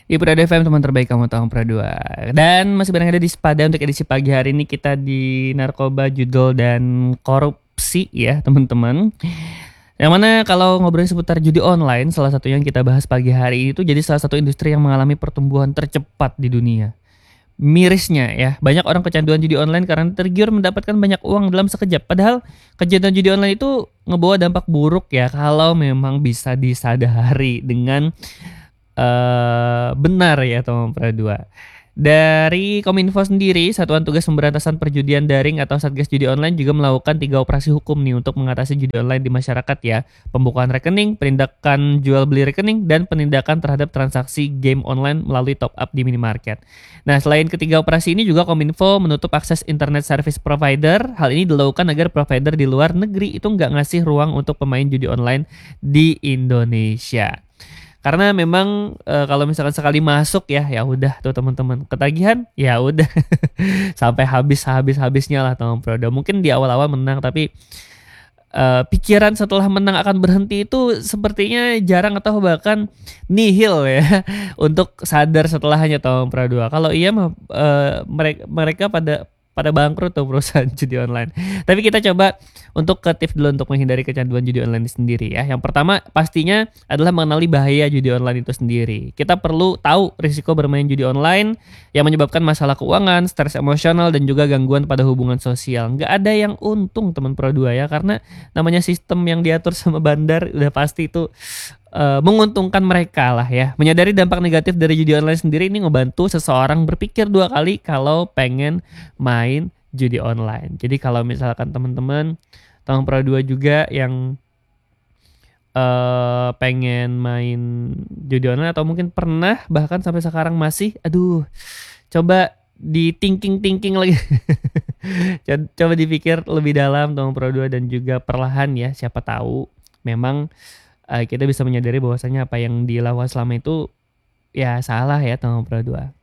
Ipra FM teman terbaik kamu tahun Pra 2. Dan masih bareng ada di Sepada untuk edisi pagi hari ini kita di narkoba, judul dan korupsi ya teman-teman. Yang mana kalau ngobrolin seputar judi online, salah satunya yang kita bahas pagi hari ini tuh jadi salah satu industri yang mengalami pertumbuhan tercepat di dunia. Mirisnya ya, banyak orang kecanduan judi online karena tergiur mendapatkan banyak uang dalam sekejap. Padahal kecanduan judi online itu ngebawa dampak buruk ya kalau memang bisa disadari dengan benar ya teman Pra 2. Dari Kominfo sendiri, Satuan Tugas Pemberantasan Perjudian Daring atau Satgas Judi Online juga melakukan 3 operasi hukum nih untuk mengatasi judi online di masyarakat ya. Pembukaan rekening, penindakan jual beli rekening, dan penindakan terhadap transaksi game online melalui top up di minimarket. Nah, selain ketiga operasi ini juga Kominfo menutup akses internet service provider. Hal ini dilakukan agar provider di luar negeri itu nggak ngasih ruang untuk pemain judi online di Indonesia. Karena memang kalau misalkan sekali masuk ya udah tuh teman-teman ketagihan ya udah sampai habisnya lah teman Pro. Mungkin di awal-awal menang tapi pikiran setelah menang akan berhenti itu sepertinya jarang atau bahkan nihil ya untuk sadar setelahnya teman Pro 2. Kalau iya mah mereka pada bangkrut tuh perusahaan judi online. Tapi kita coba untuk ke tips dulu untuk menghindari kecanduan judi online sendiri ya. Yang pertama pastinya adalah mengenali bahaya judi online itu sendiri. Kita perlu tahu risiko bermain judi online yang menyebabkan masalah keuangan, stres emosional, dan juga gangguan pada hubungan sosial. Nggak ada yang untung teman Pro 2 ya, karena namanya sistem yang diatur sama bandar udah pasti itu menguntungkan mereka lah ya. Menyadari dampak negatif dari judi online sendiri ini ngebantu seseorang berpikir 2 kali kalau pengen main judi online. Jadi kalau misalkan teman-teman tahun Pro 2 juga yang pengen main judi online atau mungkin pernah bahkan sampai sekarang masih, coba di thinking lagi. Coba dipikir lebih dalam tahun Pro 2 dan juga perlahan ya, siapa tahu memang kita bisa menyadari bahwasanya apa yang dilakukan selama itu ya salah ya teman Pro 2.